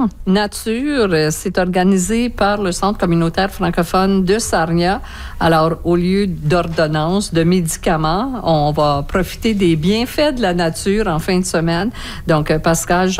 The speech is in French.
nature? Nature, c'est organisé par le Centre communautaire francophone de Sarnia. Alors, au lieu d'ordonnances, de médicaments, on va profiter des bienfaits de la nature en fin de semaine. Donc, Pascal